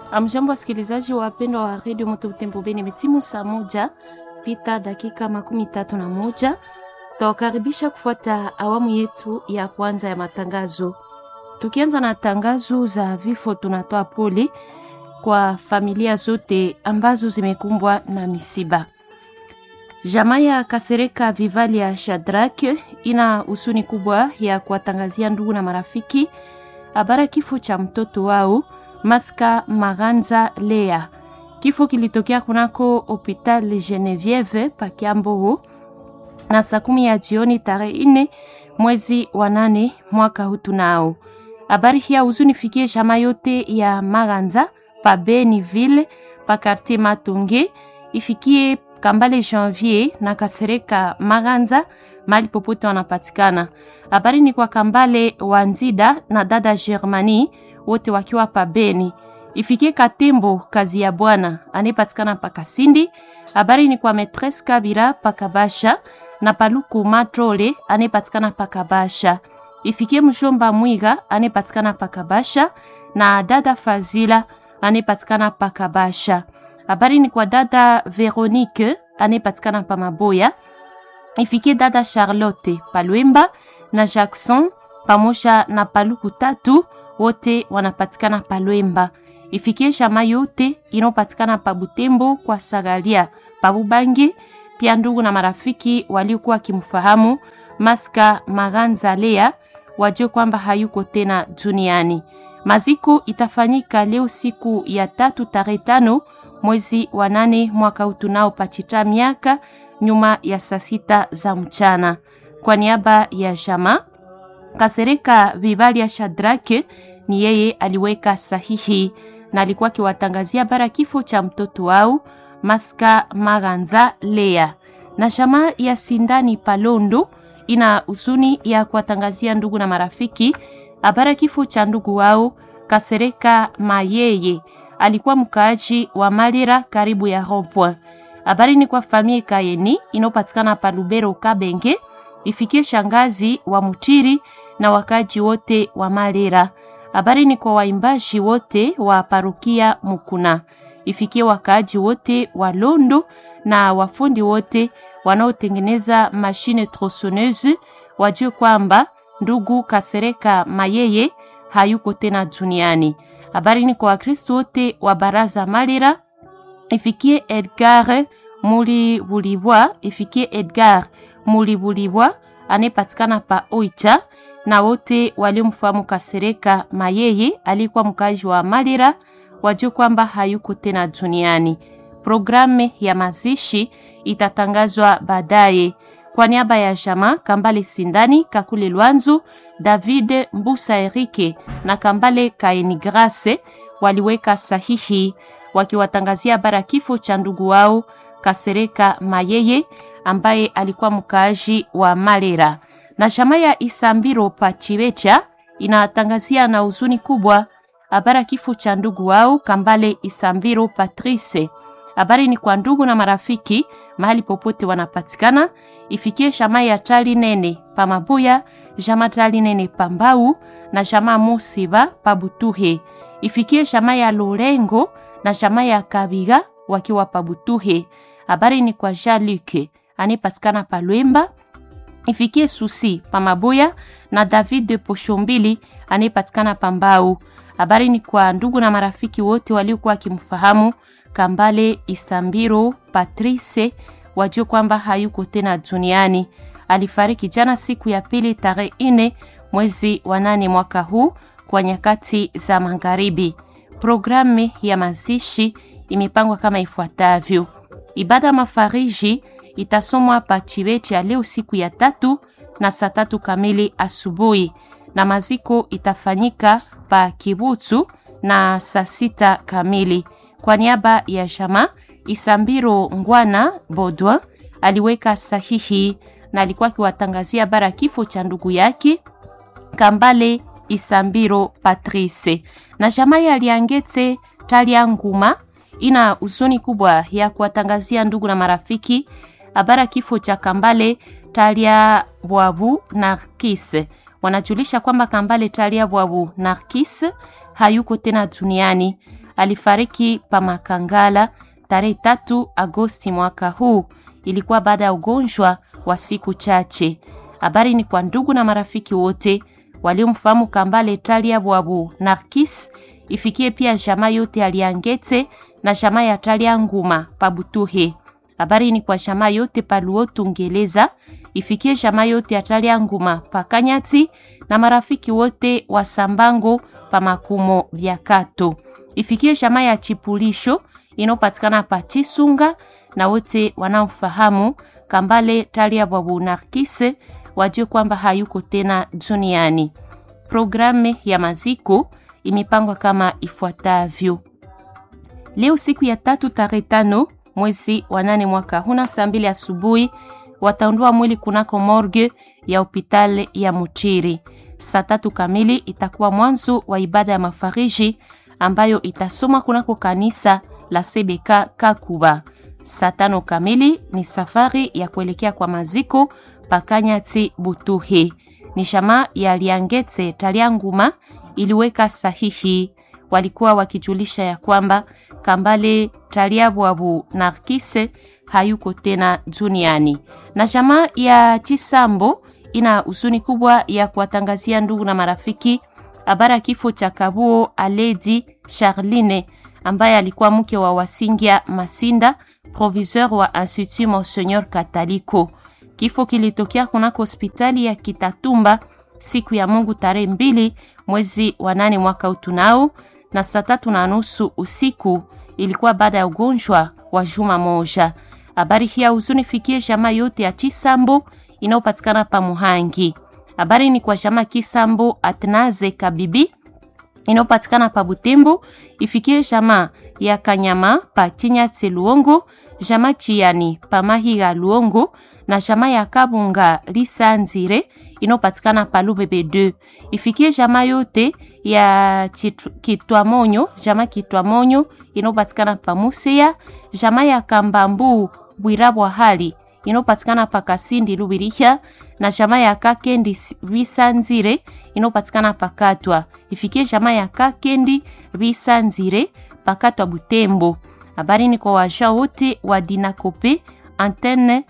Amjambo wasikilizaji wapendwa wa Radio Moto Butembo Beni, metimu saa moja pita dakika 31. Tawakaribisha kufuata awamu yetu ya kwanza ya matangazo. Tukianza na tangazo za vifo, tunatoa pole kwa familia zote ambazo zimekumbwa na misiba. Jamaa ya Kasereka Vivali ya Shadrack ina huzuni kubwa ya kuwatangazia ndugu na marafiki habari kifo cha mtoto wao Maska Maganza Lea. Kifo kilitokea kunako Hopital Genevieve Pakiambo na saa 10 ya jioni tarehe 4 mwezi wa 8 mwaka huu tunao. Habari hii huzuni fikie jamaa yote ya Maganza pa Beniville pa quartier Matonge, ifikie Kambale Janvier na Kasereka Maganza mali popote wanapatikana. Habari ni kwa Kambale Wanzida na dada Germani wote wakiwa pa Beni. Ifikie Katembo kazi ya bwana anayepatikana pa Kasindi. Habari ni kwa Maîtresse Kabira pa Kabasha na Paluku Matrole anayepatikana pa Kabasha. Ifikie Mshomba Mwiga anayepatikana pa Kabasha na dada Fazila anayepatikana pa Kabasha. Habari ni kwa dada Veronique anayepatikana pa Maboya. Ifikie dada Charlotte Palwemba na Jackson pamoja na Paluku Tatu wote wanapatikana Palwemba. Ifikie jamaa yote inopatikana pa Butembo kwa Sagalia pa Bubangi, pia ndugu na marafiki waliokuwa kimfahamu Maska Maganza Lea wajue kwamba hayuko tena duniani. Maziko itafanyika leo siku ya 3 tarehe 5 mwezi wa 8 mwaka utunao pachita miaka nyuma ya saa 6 za mchana. Kwa niaba ya jamaa Kasereka Vivali ya Shadrack ni yeye aliweka sahihi na alikuwa kiwatangazia bara kifo cha mtoto wao Maska Maganza Lea. Na jamaa ya Sindani Palondo ina huzuni ya kuwatangazia ndugu na marafiki habari kifo cha ndugu wao Kasereka Mayeye, alikuwa mkaaji wa Malira karibu ya Rond-Point. Habari ni kwa familia Kayeni inopatikana pa Lubero Kabenge, ifikie shangazi wa Mutiri na wakaji wote wa Malira. Habari ni kwa waimbaji wote wa parokia Mukuna, ifikie wakaji wote wa Londo na wafundi wote wanaotengeneza mashine tronçonneuse wajue kwamba ndugu Kasereka Mayeye hayuko tena duniani. Habari ni kwa Wakristo wote wa baraza Malira, ifikie Edgar Mulibulibwa, ifikie Edgar Mulibulibwa anayepatikana pa Oicha na wote waliomfahamu Kasereka Mayeye alikuwa mkazi wa Malira wajue kwamba hayuko tena duniani. Programu ya mazishi itatangazwa baadaye. Kwa niaba ya jamaa Kambale Sindani Kakule Lwanzu, David Mbusa Erike na Kambale Kaeni Grace waliweka sahihi wakiwatangazia bara kifo cha ndugu wao Kasereka Mayeye ambaye alikuwa mkaaji wa Malera. Na jamaa ya Isambiro Pachibecha inatangazia na huzuni kubwa habari kifo cha ndugu wao Kambale Isambiro Patrice. Habari ni kwa ndugu na marafiki mahali popote wanapatikana, ifikie jamaa ya Tali Nene pa Mabuya, jamaa Tali Nene pa Mbau na jamaa Musiba pa Butuhe. Ifikie jamaa ya Lorengo na jamaa ya Kabiga wakiwa pa Butuhe. Habari ni kwa Jean-Luc anayepatikana pa Lwemba. Ifikie Susi pa Mabuya na David de Pochombili anayepatikana pa Mbau. Habari ni kwa ndugu na marafiki wote waliokuwa kimfahamu Kambale Isambiro Patrice wajue kwamba hayuko tena duniani. Alifariki jana siku ya pili tarehe 4 mwezi wa 8 mwaka huu kwa nyakati za magharibi. Programu ya mazishi imepangwa kama ifuatavyo. Ibada mafariji itasomwa pa Chibecha leo siku ya 3 na saa 3 kamili asubuhi, na maziko itafanyika pa Kibutu na saa 6 kamili. Kwa niaba ya jamaa Isambiro Ngwana Bodwa aliweka sahihi na alikuwa kiwatangazia bara kifo cha ndugu yake Kambale Isambiro Patrice. Na jamaa ya Liangete Talia Nguma ina huzuni kubwa ya kuwatangazia ndugu na marafiki habari kifo cha Kambale Talia Bwabu Narkis. Wanajulisha kwamba Kambale Talia Bwabu Narkis hayuko tena duniani. alifariki pa Makangala tarehe 3 Agosti mwaka huu. Ilikuwa baada ya ugonjwa wa siku chache. Habari ni kwa ndugu na marafiki wote waliomfahamu Kambale Taliabwabu Narkis, ifikie pia jamaa yote Aliangete na jamaa ya Talianguma pa Butuhe. Habari ni kwa jamaa yote pa Luotungeleza, ifikie jamaa yote ya Talianguma pa Kanyati na marafiki wote wa Sambango pa Makumo vya Kato. Ifikie jamaa ya Chipulisho inopatikana pa Chisunga na wote wanaofahamu Kambale Taliabwabu Narkis wajue kwamba hayuko tena duniani. Programu ya maziko imepangwa kama ifuatavyo. Leo siku ya 3 tarehe 5 mwezi wa 8 mwaka huna saa 2 asubuhi wataondoa mwili kunako morgue ya hospitali ya Muchiri. Saa 3 kamili itakuwa mwanzo wa ibada ya mafariji ambayo itasoma kunako kanisa la CBK Kakuba. Saa 5 kamili ni safari ya kuelekea kwa maziko Pakanyati Butuhe. Ni jamaa ya Liangete Talianguma iliweka sahihi. Walikuwa wakijulisha ya kwamba Kambale Taliabwabu Narkise hayuko tena duniani. Na jamaa ya Chisambo ina huzuni kubwa ya kuwatangazia ndugu na marafiki habari kifo cha Kabuo Aledi Charline ambaye alikuwa mke wa Wasingia Masinda, proviseur wa Institut Monseigneur Kataliko. Kifo kilitokea kunako hospitali ya Kitatumba siku ya Mungu tarehe 2 mwezi wa 8 mwaka utunao na saa 3:30 usiku. Ilikuwa baada ya ugonjwa wa juma moja. Habari hii huzuni fikie jamaa yote ya Chisambo inayopatikana pa Muhangi. Habari ni kwa jamaa Kisambo Atnaze Kabibi inayopatikana pa Butembo, ifikie jamaa ya Kanyama pa Kinyatse Luongo, jamaa Chiani pa Mahiga Luongo na jamaa ya Kabunga Lisanzire inayopatikana pa Lubebe 2. Ifikie jamaa yote ya Kitwamonyo, jamaa Kitwamonyo inayopatikana pa Museya, jamaa ya Kambambu Bwirabwa Hali inayopatikana pa Kasindi Lubiriha na jamaa ya Kakendi Visanzire inayopatikana pa Katwa. Ifikie jamaa ya Kakendi Visanzire pa Katwa Butembo. Habari ni kwa waja wote wa Dinakope antenne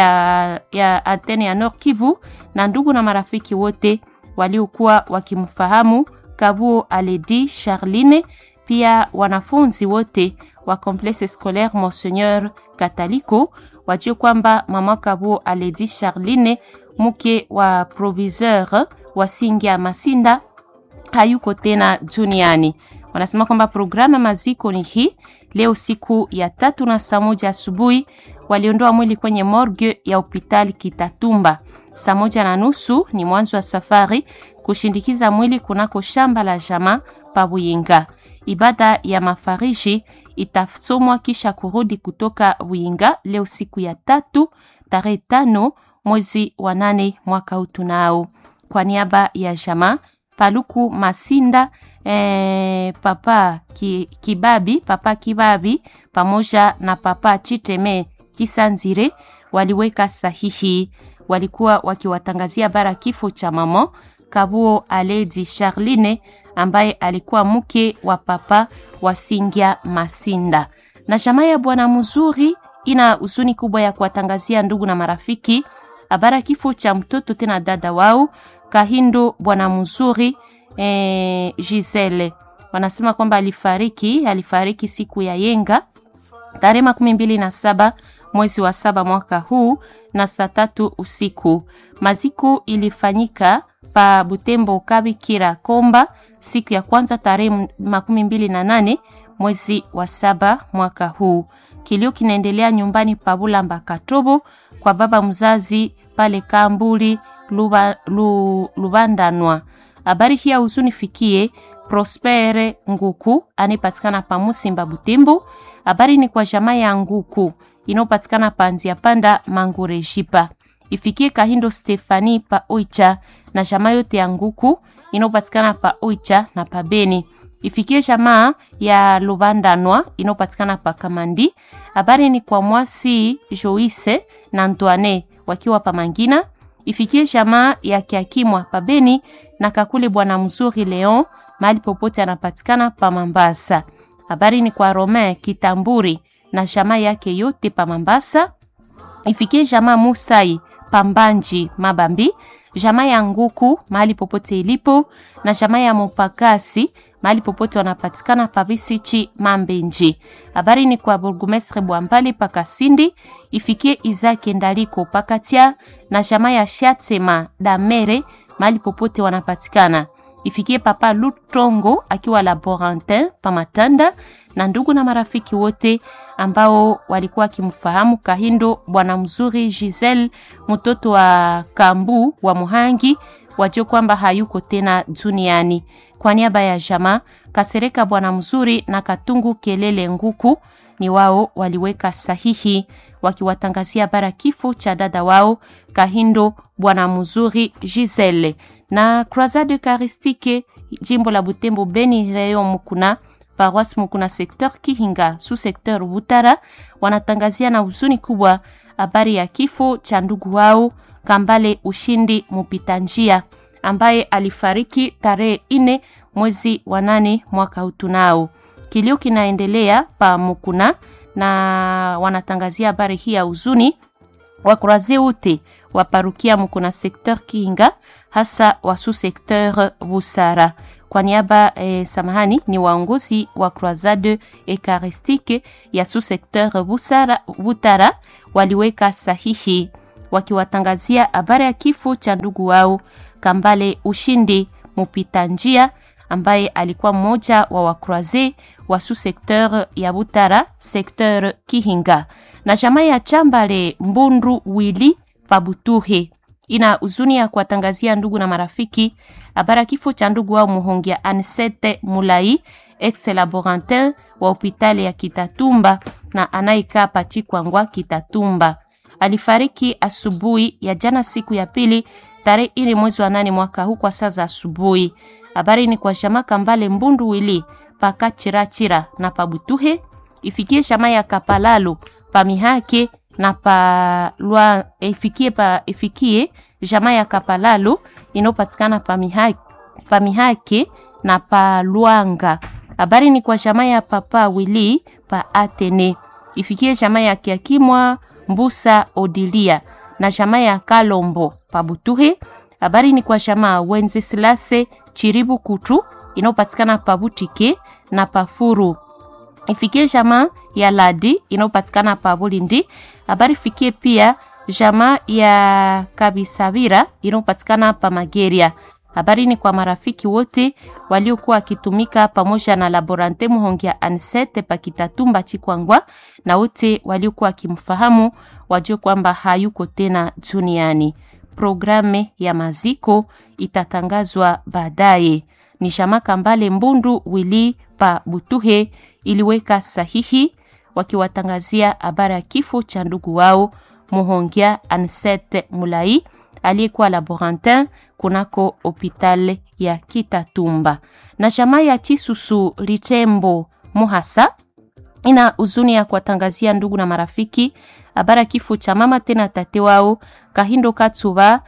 ya antenne ya Nord Kivu na ndugu na marafiki wote waliokuwa wakimfahamu Kabuo Aledi Charline, pia wanafunzi wote wa Complexe Scolaire Monseigneur Kataliko wajue kwamba mama Kabuo Aledi Charline, mke wa proviseur wa Singia Masinda, hayuko tena duniani. Wanasema kwamba programu maziko ni hii. Leo siku ya 3 na saa 1 asubuhi waliondoa mwili kwenye morgue ya hospitali Kitatumba. Saa 1:30 ni mwanzo wa safari kushindikiza mwili kunako shamba la jamaa pa Buyinga. Ibada ya mafariji itasomwa kisha kurudi kutoka Buyinga leo siku ya 3 tarehe 5 mwezi wa 8 mwaka utunao. Kwa niaba ya jamaa Paluku Masinda, papa Kibabi pamoja na papa Chiteme Kisanzire waliweka sahihi. Walikuwa wakiwatangazia bara kifo cha mama Kabuo Aledi Charline ambaye alikuwa mke wa papa Wasingia Masinda. Na jamaa ya Bwana Mzuri ina huzuni kubwa ya kuwatangazia ndugu na marafiki habari kifo cha mtoto tena dada wao Kahindo Bwana Mzuri Giselle. Wanasema kwamba alifariki siku ya yenga tarehe 27 mwezi wa 7 mwaka huu na saa 3 usiku. Maziko ilifanyika pa Butembo Kabikira Komba siku ya kwanza tarehe 28 mwezi wa 7 mwaka huu. Kilio kinaendelea nyumbani pa Bulamba Katobo kwa baba mzazi pale Kambuli Lubandanwa. Habari hii huzuni fikie Prospere Nguku anipatikana pa Musimba Butembo. Habari ni kwa jamaa ya Nguku inopatikana pa Nzia Panda Mangure Jipa. Ifikie Kahindo Stefani pa Oicha na jamaa yote ya Nguku inopatikana pa Oicha na pa Beni. Ifikie jamaa ya Lubandanwa inopatikana pa Kamandi. Habari ni kwa Mwasi Joise na Antoine wakiwa pa Mangina. Ifikie jamaa ya Kiakimwa pa Beni na Kakule Bwana Mzuri Leon mahali popote anapatikana pa Mambasa. Habari ni kwa Romain Kitamburi na jamaa yake yote pa Mambasa. Ifikie jamaa Musai Pambanji Mabambi, jamaa ya Nguku mahali popote ilipo, na jamaa ya Mupakasi mahali popote wanapatikana pa Bisichi Mambenji. Habari ni kwa Burgomestre Bwambali pa Kasindi. Ifikie Izake Ndaliko Pakatia na jamaa ya Shatsema Damere mahali popote wanapatikana. Ifikie Papa Lutongo akiwa Laborantin pa Matanda na ndugu na marafiki wote ambao walikuwa kimfahamu Kahindo Bwana Mzuri Giselle mtoto wa Kambu wa Muhangi, wajue kwamba hayuko tena duniani. Kwa niaba ya jamaa Kasereka Bwana Mzuri na Katungu Kelele Nguku, ni wao waliweka sahihi wakiwatangazia bara kifo cha dada wao Kahindo Bwana Mzuri Giselle. Na Croisade Eucharistique jimbo la Butembo Beni Rayon Mukuna, paroisse Mukuna secteur Kihinga sous secteur Butara, wanatangazia na huzuni kubwa habari ya kifo cha ndugu wao Kambale Ushindi Mupita Njia ambaye alifariki tarehe 4 mwezi wa 8 mwaka utunao. Kilio kinaendelea pa Mukuna na wanatangazia habari hii ya huzuni wakuraze wote wa parukia Mukuna secteur Kihinga, hasa wa sous secteur Busara. Kwa niaba samahani ni waongozi wa Croisade Eucharistique ya sous secteur Butara waliweka sahihi wakiwatangazia habari ya kifo cha ndugu wao Kambale Ushindi Mupita Njia ambaye alikuwa mmoja wa wakroise wa sous secteur ya Butara secteur Kihinga. Na jamaa ya Chambale Mbundu Wili Pabutuhe ina huzuni ya kuwatangazia ndugu na marafiki habari kifo cha ndugu wao Muhongia Anisete Mulai ex laborantin wa hospitali ya Kitatumba na anaikaa Pachikwangwa Kitatumba. Alifariki asubuhi ya jana siku ya pili tarehe 4 mwezi wa 8 mwaka huu kwa saa za asubuhi. Habari ni kwa jamaa Kambale Mbundu Wili paka Chirachira na Pabutuhe. Ifikie jamaa ya Kapalalo pa Mihake na pa Lwa ifikie jamaa ya Kapalalo inopatikana pa Mihake na pa Luanga. Habari ni kwa jamaa ya Papa Wili pa Atene. Ifikie jamaa ya Kiakimwa Mbusa Odilia na jamaa ya Kalombo pa Butuhe. Habari ni kwa jamaa Wenzeslase Chiribu Kutu inopatikana pa Butike na pa Furu. Ifikie jamaa ya Ladi inopatikana pa Bulindi. Habari fikie pia jamaa ya Kabisavira inopatikana pa Mageria. Habari ni kwa marafiki wote waliokuwa wakitumika pamoja na Laborante Muhongia Ansete pa Kitatumba Chikwangwa na wote waliokuwa kimfahamu wajue kwamba hayuko tena duniani. Programe ya maziko itatangazwa baadaye. Ni jamaa Kambale Mbundu Wili pa Butuhe iliweka sahihi wakiwatangazia habari ya kifo cha ndugu wao Muhongia Ansete Mulai aliyekuwa laborantin kunako hospitali ya Kitatumba. Na jamaa ya Chisusu Litembo Muhasa ina huzuni ya kuwatangazia ndugu na marafiki habari ya kifo cha mama tena tate wao Kahindo Katsuba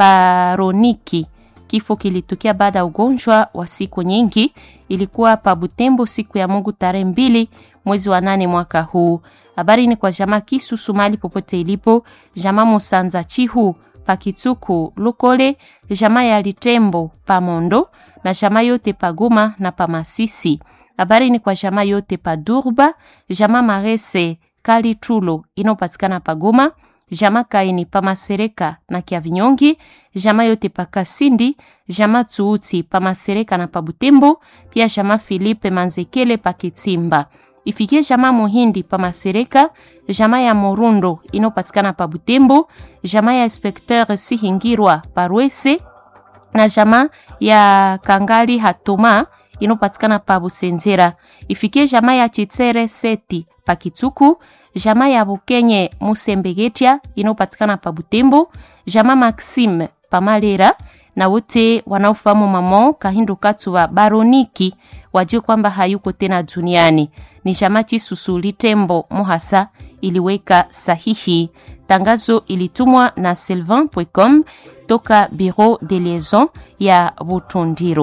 Baroniki. Kifo kilitokea baada ya ugonjwa wa siku nyingi. Ilikuwa pa Butembo siku ya Mungu tarehe 2 mwezi wa 8 mwaka huu. Habari ni kwa jamaa Kisusu mali popote ilipo, jamaa Musanza Chihu pa Kitsuku Lukole, jamaa ya Litembo pa Mondo na jamaa yote pa Goma na pa Masisi. Habari ni kwa jamaa yote pa Durba, jamaa Marese Kali Trulo inopatikana pa Goma, jamaa Kaini pa Masereka na Kiavinyongi, jamaa yote pa Kasindi, jamaa Tsuuti pa Masereka na pa Butembo, pia jamaa Philippe Manzekele pa Kitsimba. Ifikie jamaa Muhindi pa Masereka, jamaa ya Morundo inopatikana pa Butembo, jamaa ya Inspecteur Sihingirwa pa Rwese na jamaa ya Kangali Hatoma inopatikana pa Busenzera. Ifikie jamaa ya Chitsere Seti pa Kitsuku, jamaa ya Bukenye Musembegetia inopatikana pa Butembo, jamaa Maxime pa Malera na wote wanaofahamu mama Kahindo Katsuba Baroniki wajue kwamba hayuko tena duniani. Ni jamaa Chisusu Litembo Muhasa iliweka sahihi. Tangazo ilitumwa na sylvain.com toka Bureau de Liaison ya Butundiro.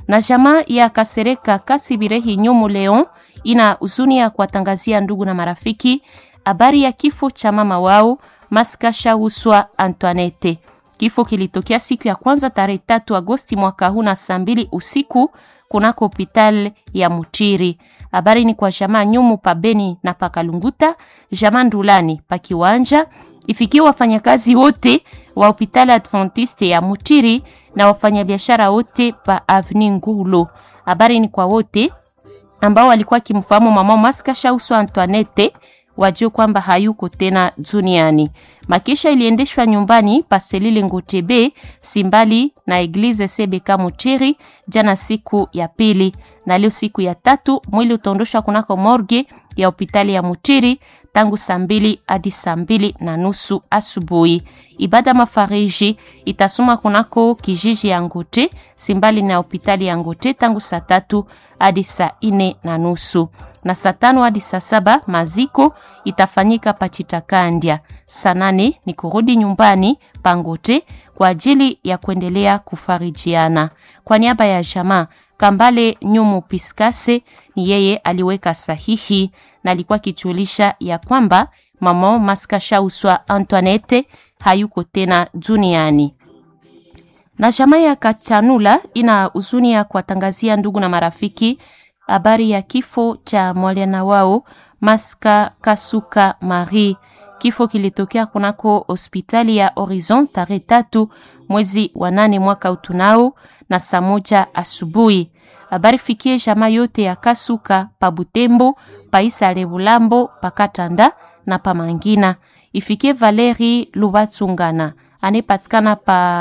Na jamaa ya Kasereka Kasibirehi Nyumu Leon ina huzuni ya kuwatangazia ndugu na marafiki habari ya kifo cha mama wao Masika Shauswa Antoinette. Kifo kilitokea siku ya kwanza tarehe 3 Agosti mwaka huu na saa 2 usiku kunako hospitali ya Mutiri. Habari ni kwa jamaa Nyumu pa Beni na pa Kalunguta, jamaa Ndulani pa Kiwanja, ifikie wafanyakazi wote wa hospitali Adventiste ya Mutiri na wafanyabiashara wote pa Avenue Ngulu. Habari ni kwa wote ambao walikuwa kimfahamu mama Masika Shauswa Antoinette, wajue kwamba hayuko tena duniani. Makisha iliendeshwa nyumbani pa Selile Ngotebe Simbali na Eglise Sebeka Mutiri jana siku ya pili, na leo siku ya 3 mwili utaondoshwa kunako morgue ya hospitali ya Mutiri tangu saa 2 hadi saa 2:30 asubuhi. Ibada mafariji itasoma kunako kijiji ya Ngote Simbali na hospitali ya Ngote tangu saa 3 hadi saa 4:30, na saa 5 hadi saa 7 maziko itafanyika Pachitakandia. Saa 8 ni kurudi nyumbani Pangote kwa ajili ya kuendelea kufarijiana. Kwa niaba ya jamaa Kambale Nyumu Piskase, ni yeye aliweka sahihi na alikuwa kichulisha ya kwamba mama Masika Shauswa Antoinette hayuko tena duniani. Na jamaa ya Kachanula ina huzuni ya kuwatangazia ndugu na marafiki habari ya kifo cha mwaliana wao Masika Kasuka Marie. Kifo kilitokea kunako hospitali ya Horizon tarehe 3 mwezi wa 8 mwaka utunao na saa 1 asubuhi. Habari fikie jamaa yote ya Kasuka pa Butembo, pa Isa Lebulambo, pa Katanda na pa Mangina. Ifikie Valeri Lubatsungana anayepatikana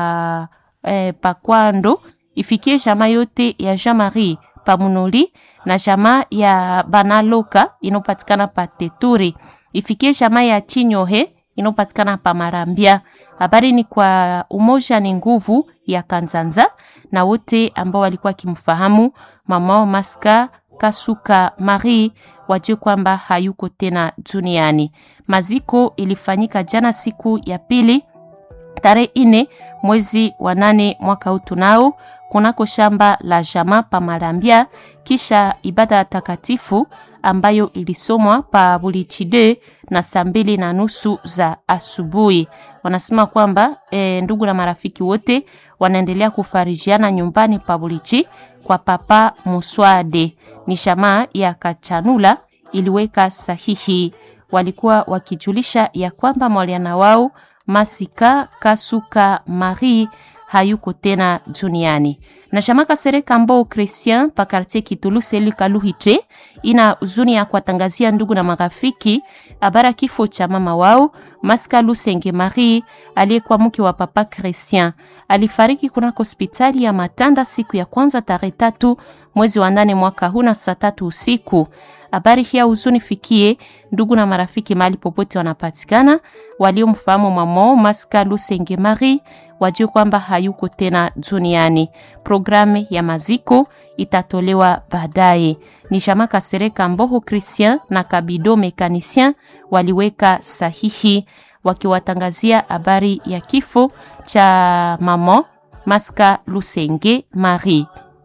pa Kwando. Ifikie jamaa yote ya Jean-Marie pa Munoli na jamaa ya Banaloka inopatikana pa Teturi. Ifikie jamaa ya Chinyohe inopatikana pa Marambia. Habari ni kwa umoja ni nguvu ya Kanzanza na wote ambao walikuwa kimfahamu mama Masika Kasuka Marie, wajue kwamba hayuko tena duniani. Maziko ilifanyika jana siku ya pili tarehe 4 mwezi wa 8 mwaka huu tunao kunako shamba la jamaa pa Marambia, kisha ibada ya takatifu ambayo ilisomwa pa Bulichide na saa 2:30 za asubuhi. Wanasema kwamba ndugu na marafiki wote wanaendelea kufarijiana nyumbani pa Bulichi kwa papa Muswade. Ni jamaa ya Kachanula iliweka sahihi, walikuwa wakijulisha ya kwamba mwaliana wao Masika Kasuka Marie hayuko tena duniani. Na jamaa Kasereka Mbo Christian pa quartier Kitulu Selu Kaluhite ina huzuni ya kuwatangazia ndugu na marafiki habari kifo cha mama wao Masika Lusenge Marie aliyekuwa mke wa papa Christian. Alifariki kunako hospitali ya Matanda siku ya kwanza tarehe 3 mwezi wa 8 mwaka huu na saa 3 usiku. Habari hii huzuni fikie ndugu na marafiki mahali popote wanapatikana, waliomfahamu mama Masika Lusenge Marie wajue kwamba hayuko tena duniani. Programu ya maziko itatolewa baadaye. Ni jamaa Kasereka Mboho Christian na Kabido Mekanisien waliweka sahihi wakiwatangazia habari ya kifo cha mama Masika Lusenge Marie.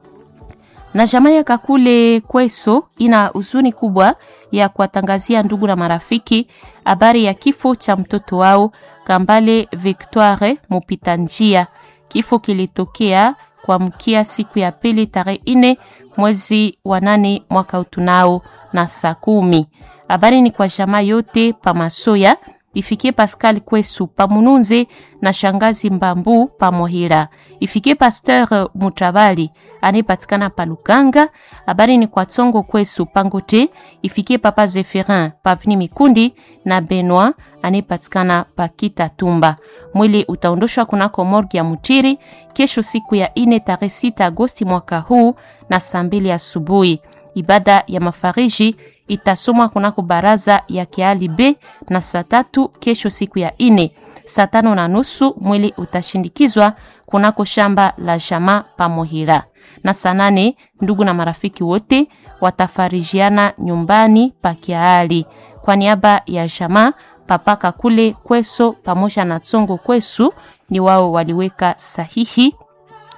Na jamaa ya Kakule Kweso ina huzuni kubwa ya kuwatangazia ndugu na marafiki habari ya kifo cha mtoto wao Kambale Victoire Mupitanjia. Kifo kilitokea kwa mkia siku ya pili tarehe 4 mwezi wa 8 mwaka utunao na saa 10. Habari ni kwa jamaa yote pa Masoya, ifikie Pascal Kwesu pa Mununze na shangazi Mbambu pa Mohira. Ifikie Pasteur Mutabali anayepatikana pa Lukanga. Habari ni kwa Tsongo Kwesu Pangote, ifikie Papa Zeferin pa Avenue Mikundi na Benoit anayepatikana pa Kitatumba. Mwili utaondoshwa kunako morgue ya Mutiri kesho siku ya 4 tarehe 6 Agosti mwaka huu na saa 2 asubuhi. Ibada ya mafariji itasomwa kunako baraza ya Kiali B na saa 3 kesho siku ya 4. Saa 5:30 mwili utashindikizwa kunako shamba la jamaa pa Mohira. Na saa 8 ndugu na marafiki wote watafarijiana nyumbani pa Kiali. Kwa niaba ya jamaa Papa Kakule Kweso pamoja na Tsongo Kwesu ni wao waliweka sahihi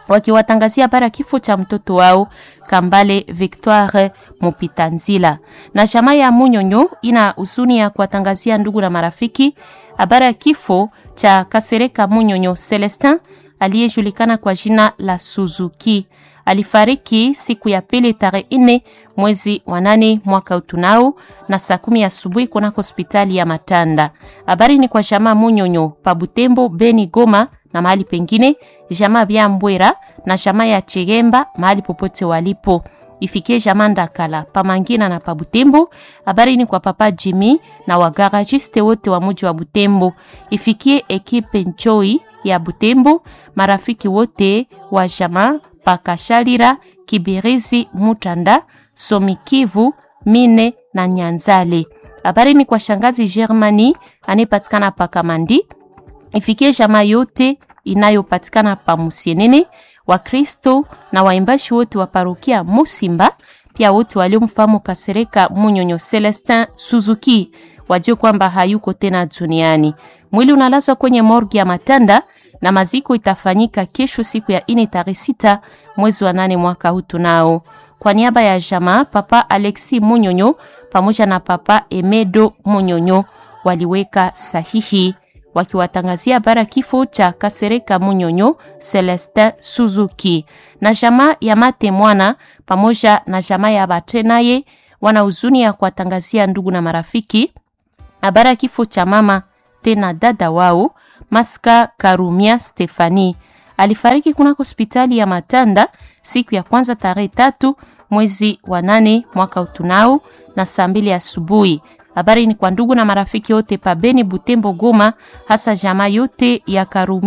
wakiwatangazia habari kifo cha mtoto wao Kambale Victoire Mupitanzila. Na jamaa ya Munyonyo ina huzuni ya kuwatangazia ndugu na marafiki habari ya kifo cha Kasereka Munyonyo Celestin aliyejulikana kwa jina la Suzuki. Alifariki siku ya pili tarehe 4 mwezi wa 8 mwaka utunao na saa 10 asubuhi kuna hospitali ya Matanda. Habari ni kwa jamaa Munyonyo pa Butembo, Beni, Goma na mahali pengine, jamaa bya Mbwera na jamaa ya Chigemba mahali popote walipo. Ifikie jamaa Ndakala pa Mangina na pa Butembo. Habari ni kwa papa Jimmy na wagaragiste wote wa mji wa Butembo. Ifikie ekipe Njoi ya Butembo, marafiki wote wa jamaa Pakashalira, Kibirizi, Mutanda, Somikivu, Mine na Nyanzale. Habari ni kwa shangazi Germany anayepatikana pa Kamandi. Ifikie jamaa yote inayopatikana pa Musienene, wa Kristo na waimbashi wote wa parokia Musimba, pia wote waliomfahamu Kasereka Munyonyo Celestin Suzuki wajue kwamba hayuko tena duniani. Mwili unalazwa kwenye morgue ya Matanda na maziko itafanyika kesho siku ya 4 tarehe 6 mwezi wa 8 mwaka huu tunao. Kwa niaba ya jamaa papa Alexi Munyonyo pamoja na papa Emedo Munyonyo waliweka sahihi wakiwatangazia habari kifo cha Kasereka Munyonyo Celestin Suzuki. Na jamaa ya Mate Mwana pamoja na jamaa ya Batenaye wana huzuni ya kuwatangazia ndugu na marafiki habari kifo cha mama tena dada wao Maska Karumia Stefani. Alifariki kuna hospitali ya Matanda siku ya kwanza tarehe 3 mwezi wa 8 mwaka utunao na saa 2 asubuhi. Habari ni kwa ndugu na marafiki wote pa Beni, Butembo, Goma, hasa jamaa yote ya Karumia